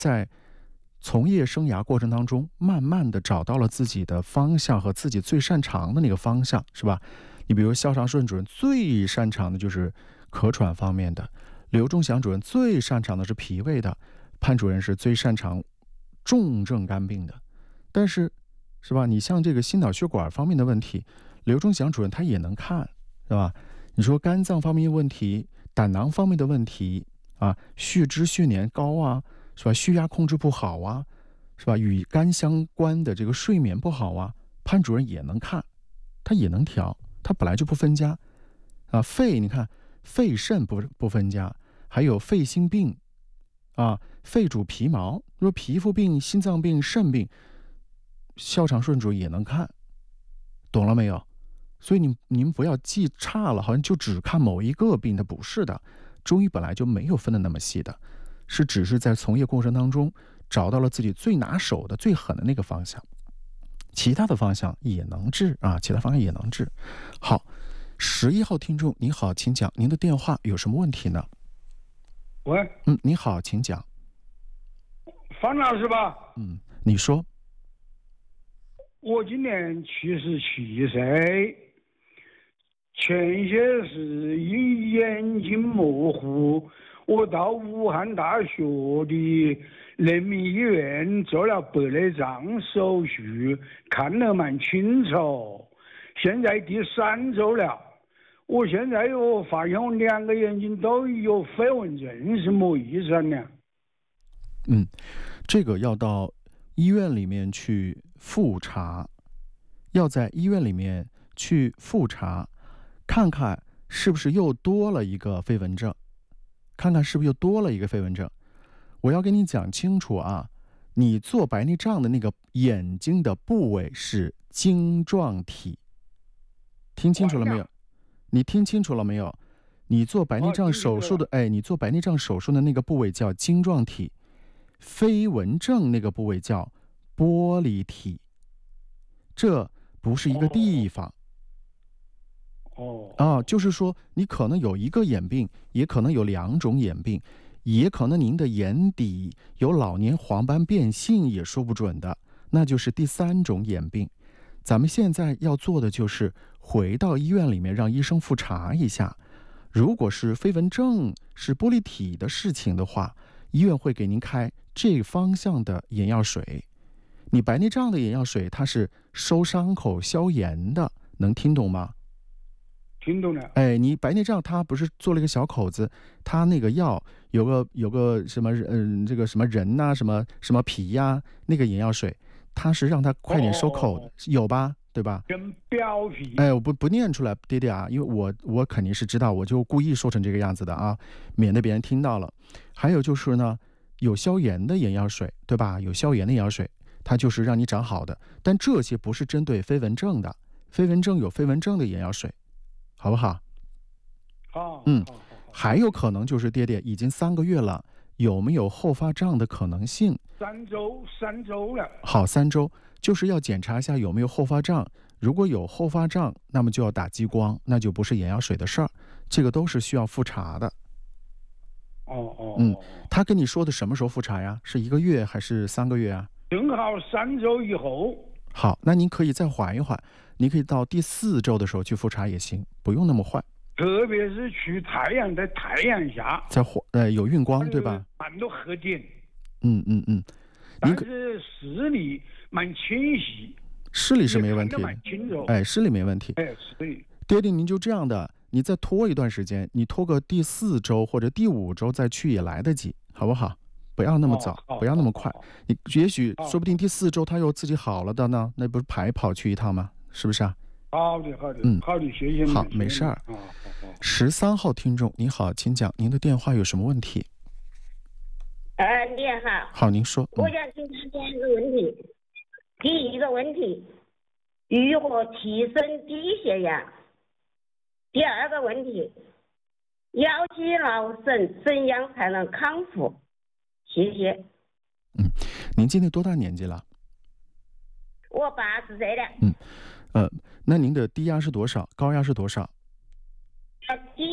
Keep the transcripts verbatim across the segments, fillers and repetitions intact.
在从业生涯过程当中，慢慢的找到了自己的方向和自己最擅长的那个方向，是吧？你比如肖长顺主任最擅长的就是咳喘方面的，刘忠祥主任最擅长的是脾胃的，潘主任是最擅长重症肝病的。但是，是吧？你像这个心脑血管方面的问题，刘忠祥主任他也能看，是吧？你说肝脏方面的问题、胆囊方面的问题啊，血脂血粘高啊，是吧？血压控制不好啊，是吧？与肝相关的这个睡眠不好啊，潘主任也能看，他也能调，他本来就不分家啊。肺，你看肺肾不不分家，还有肺心病啊，肺主皮毛，说皮肤病、心脏病、肾病，肖长顺主任也能看，懂了没有？所以你您不要记差了，好像就只看某一个病，它不是的。中医本来就没有分的那么细的，是只是在从业过程当中找到了自己最拿手的、最狠的那个方向，其他的方向也能治啊，其他方向也能治。好，十一号听众你好，请讲，您的电话有什么问题呢？ 喂， 嗯，你好，请讲。 方老师吧？ 嗯，你说。 我今年七十七岁，前些是因眼睛模糊，我到武汉大学的人民医院做了白内障手术，看得蛮清楚。现在第三周了，我现在又发现我两个眼睛都有飞蚊症，是么意思呢？ 嗯，这个要到医院里面去复查，要在医院里面去复查，看看是不是又多了一个飞蚊症，看看是不是又多了一个飞蚊症。我要跟你讲清楚啊，你做白内障的那个眼睛的部位是晶状体，听清楚了没有？你听清楚了没有？你做白内障手术的，哎，你做白内障手术的那个部位叫晶状体，飞蚊症那个部位叫玻璃体，这不是一个地方。 哦， 啊，就是说你可能有一个眼病，也可能有两种眼病，也可能您的眼底有老年黄斑变性，也说不准的，那就是第三种眼病。咱们现在要做的就是回到医院里面让医生复查一下，如果是飞蚊症是玻璃体的事情的话，医院会给您开这方向的眼药水。你白内障的眼药水它是收伤口消炎的，能听懂吗？ 听懂了。 哎，你白内障它不是做了一个小口子，它那个药有个有个什么嗯这个什么人呐、啊，什么什么皮呀、啊，那个眼药水，它是让它快点收口的，哦、有吧？对吧？ 跟表皮。 哎，我不不念出来，爹爹啊，因为我我肯定是知道，我就故意说成这个样子的啊，免得别人听到了。还有就是呢，有消炎的眼药水，对吧？有消炎的眼药水，它就是让你长好的，但这些不是针对飞蚊症的，飞蚊症有飞蚊症的眼药水。好不好？ 好， 嗯，还有可能就是爹爹已经三个月了，有没有后发胀的可能性？ 三周，三周了。 好，三周就是要检查一下有没有后发胀。如果有后发胀，那么就要打激光，那就不是眼药水的事儿，这个都是需要复查的。 哦哦， 嗯，他跟你说的什么时候复查呀？是一个月还是三个月啊？ 正好三周以后。 好，那您可以再缓一缓，你可以到第四周的时候去复查也行，不用那么坏。 特别是去太阳，在太阳下， 在呃有晕光对吧？ 蛮多黑点。 嗯嗯嗯。 但是视力蛮清晰。 视力是没问题的，哎，视力没问题。 哎，视力。 爹爹，您就这样的，你再拖一段时间，你拖个第四周或者第五周再去也来得及，好不好？不要那么早， 哦、 不要那么快。你也许说不定第四周他又自己好了的呢，那不是白跑去一趟吗？是不是啊？ 好的，好的， 嗯， 好的，谢谢你。 好，没事儿。十三号听众，您好，请讲，您的电话有什么问题？ 呃，你好。 好，您说。 我想请教两个问题。第一个问题，如何提升低血压？第二个问题，腰肌劳损怎样才能康复？谢谢。 嗯，您今年多大年纪了？ 我八十岁了。 嗯，呃，那您的低压是多少？高压是多少？ 低压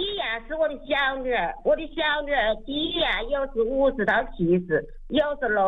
是我的小女儿，我的小女儿低压有时五十到七十，有时六